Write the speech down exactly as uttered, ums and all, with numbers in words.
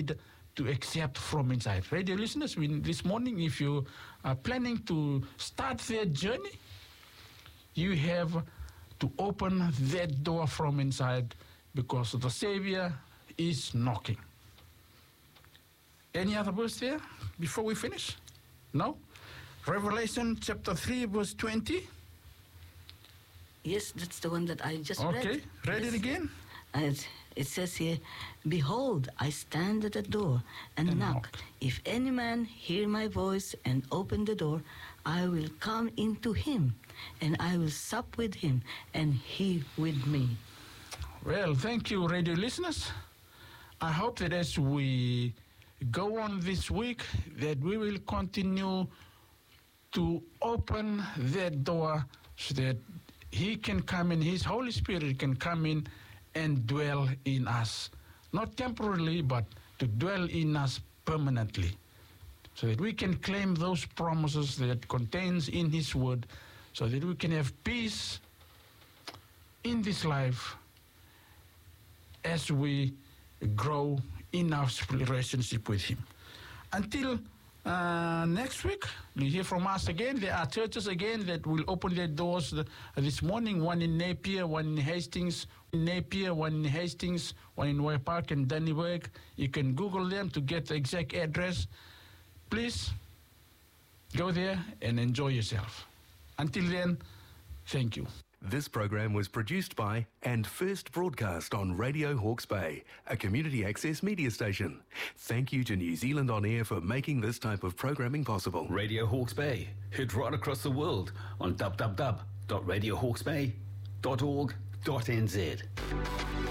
need to accept from inside. Radio listeners, we, this morning, if you are planning to start their journey, you have to open that door from inside, because the Savior is knocking. Any other verse there before we finish? No? Revelation chapter three, verse twenty. Yes, that's the one that I just okay. read. Okay, read yes. it again. Uh, it says here, "Behold, I stand at the door and, and knock. knock. If any man hear my voice and open the door, I will come into him, and I will sup with him, and he with me." Well, thank you, radio listeners. I hope that as we go on this week, that we will continue to open that door so that he can come in, his Holy Spirit can come in and dwell in us. Not temporarily, but to dwell in us permanently. So that we can claim those promises that contains in his word, so that we can have peace in this life as we grow in our relationship with him. Until uh, next week, you hear from us again. There are churches again that will open their doors this morning. One in Napier, one in Hastings, in Napier, one in Hastings, one in Way Park and Dunnyburg. You can Google them to get the exact address. Please go there and enjoy yourself. Until then, thank you. This program was produced by and first broadcast on Radio Hawke's Bay, a community access media station. Thank you to New Zealand On Air for making this type of programming possible. Radio Hawke's Bay, heard right across the world on w w w dot radio hawke's bay dot org dot n z.